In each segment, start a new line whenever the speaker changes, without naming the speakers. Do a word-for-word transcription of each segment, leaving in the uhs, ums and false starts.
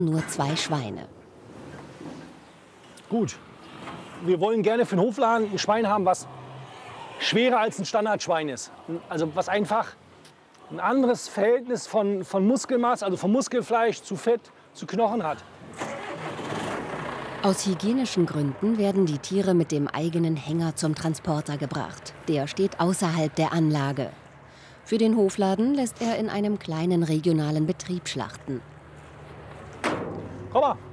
nur zwei Schweine.
Gut, wir wollen gerne für den Hofladen ein Schwein haben, was schwerer als ein Standardschwein ist. Also was einfach ein anderes Verhältnis von, von Muskelmasse, also von Muskelfleisch zu Fett zu Knochen hat.
Aus hygienischen Gründen werden die Tiere mit dem eigenen Hänger zum Transporter gebracht. Der steht außerhalb der Anlage. Für den Hofladen lässt er in einem kleinen regionalen Betrieb schlachten.
Komm mal.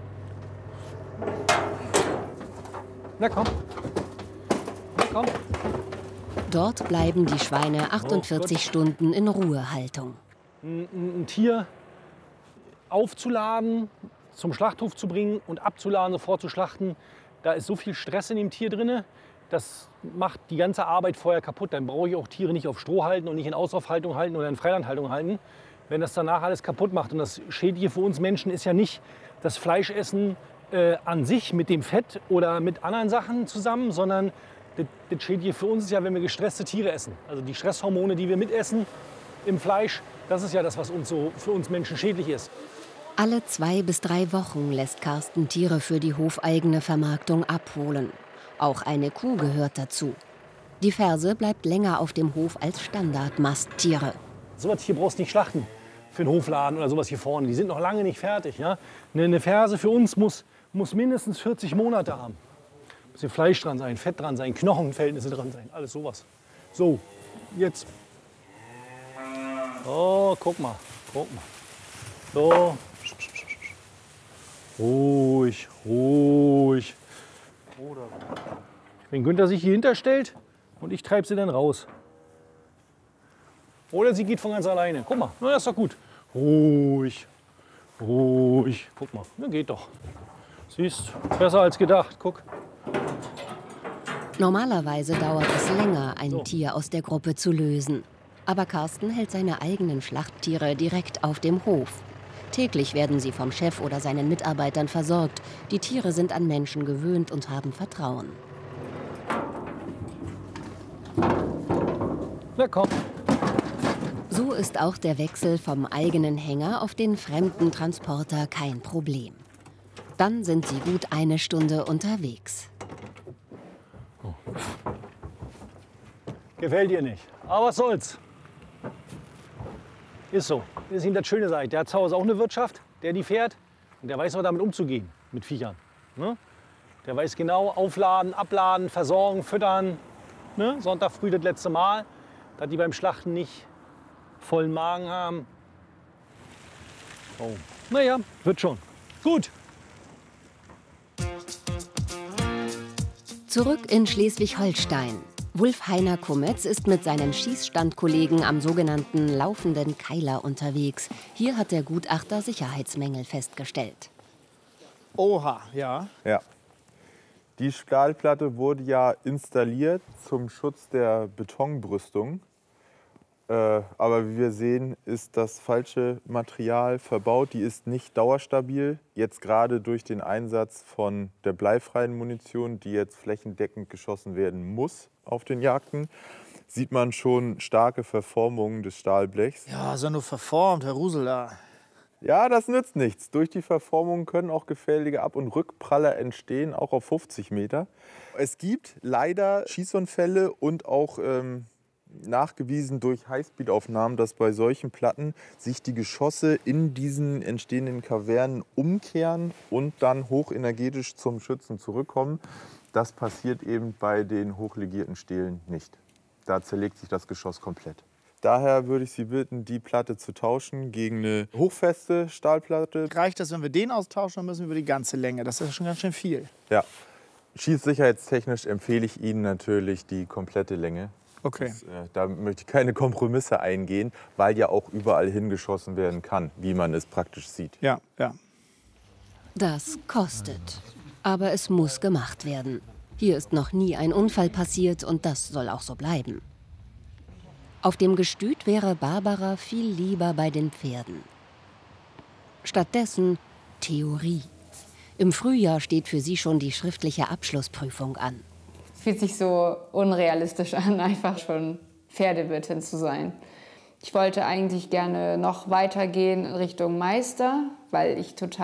Na komm. Na komm.
Dort bleiben die Schweine achtundvierzig Stunden in Ruhehaltung.
Ein, ein Tier aufzuladen, zum Schlachthof zu bringen und abzuladen, sofort zu schlachten, da ist so viel Stress in dem Tier drin, das macht die ganze Arbeit vorher kaputt. Dann brauche ich auch Tiere nicht auf Stroh halten und nicht in Auslaufhaltung halten oder in Freilandhaltung halten, wenn das danach alles kaputt macht. Und das Schädliche für uns Menschen ist ja nicht das Fleischessen äh, an sich mit dem Fett oder mit anderen Sachen zusammen, sondern das, das Schädliche für uns ist ja, wenn wir gestresste Tiere essen. Also die Stresshormone, die wir mitessen im Fleisch, das ist ja das, was uns so für uns Menschen schädlich ist.
Alle zwei bis drei Wochen lässt Carsten Tiere für die hofeigene Vermarktung abholen. Auch eine Kuh gehört dazu. Die Ferse bleibt länger auf dem Hof als Standardmasttiere.
So was hier brauchst du nicht schlachten für einen Hofladen oder sowas hier vorne. Die sind noch lange nicht fertig. Ja? Eine Ferse für uns muss, muss mindestens vierzig Monate haben. Muss hier Fleisch dran sein, Fett dran sein, Knochenverhältnisse dran sein, alles sowas. So, jetzt. Oh, guck mal, guck mal. So. Ruhig, ruhig. Wenn Günther sich hier hinterstellt und ich treibe sie dann raus. Oder sie geht von ganz alleine. Guck mal, na, das ist doch gut. Ruhig, ruhig. Guck mal, na, geht doch. Siehst, besser als gedacht. Guck.
Normalerweise dauert es länger, ein
So.
Tier aus der Gruppe zu lösen. Aber Carsten hält seine eigenen Schlachttiere direkt auf dem Hof. Täglich werden sie vom Chef oder seinen Mitarbeitern versorgt. Die Tiere sind an Menschen gewöhnt und haben Vertrauen.
Na komm.
So ist auch der Wechsel vom eigenen Hänger auf den fremden Transporter kein Problem. Dann sind sie gut eine Stunde unterwegs.
Gefällt dir nicht. Aber was soll's. Ist so. Das ist ihm das Schöne, sag ich. Der hat zu Hause auch eine Wirtschaft, der die fährt. Und der weiß auch damit umzugehen, mit Viechern. Ne? Der weiß genau, aufladen, abladen, versorgen, füttern. Ne? Sonntag früh das letzte Mal, dass die beim Schlachten nicht vollen Magen haben. Oh. Naja, wird schon. Gut.
Zurück in Schleswig-Holstein. Wulf-Heiner Kummetz ist mit seinen Schießstandkollegen am sogenannten laufenden Keiler unterwegs. Hier hat der Gutachter Sicherheitsmängel festgestellt.
Oha, ja.
Ja. Die Stahlplatte wurde ja installiert zum Schutz der Betonbrüstung. Äh, aber wie wir sehen, ist das falsche Material verbaut. Die ist nicht dauerstabil. Jetzt gerade durch den Einsatz von der bleifreien Munition, die jetzt flächendeckend geschossen werden muss auf den Jagden, sieht man schon starke Verformungen des Stahlblechs.
Ja, ist ja nur verformt, Herr Rusela.
Ja, das nützt nichts. Durch die Verformung können auch gefährliche Ab- und Rückpraller entstehen, auch auf fünfzig Meter. Es gibt leider Schießunfälle und auch ähm, nachgewiesen durch Highspeed-Aufnahmen, dass bei solchen Platten sich die Geschosse in diesen entstehenden Kavernen umkehren und dann hochenergetisch zum Schützen zurückkommen. Das passiert eben bei den hochlegierten Stehlen nicht. Da zerlegt sich das Geschoss komplett. Daher würde ich Sie bitten, die Platte zu tauschen gegen eine hochfeste Stahlplatte.
Reicht das, wenn wir den austauschen, dann müssen wir über die ganze Länge. Das ist schon ganz schön viel.
Ja. Schießsicherheitstechnisch empfehle ich Ihnen natürlich die komplette Länge.
Okay.
Das, äh, da möchte ich keine Kompromisse eingehen, weil ja auch überall hingeschossen werden kann, wie man es praktisch sieht.
Ja, ja.
Das kostet. Aber es muss gemacht werden. Hier ist noch nie ein Unfall passiert und das soll auch so bleiben. Auf dem Gestüt wäre Barbara viel lieber bei den Pferden. Stattdessen Theorie. Im Frühjahr steht für sie schon die schriftliche Abschlussprüfung an.
Es fühlt sich so unrealistisch an, einfach schon Pferdewirtin zu sein. Ich wollte eigentlich gerne noch weitergehen in Richtung Meister, weil ich total